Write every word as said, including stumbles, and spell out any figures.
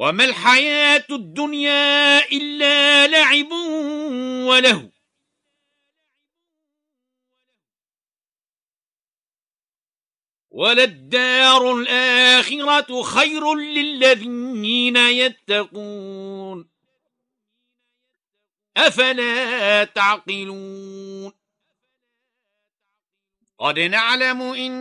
وما الحياة الدنيا إلا لعب وله وللدار الآخرة خير للذين يتقون أفلا تعقلون قد نعلم إن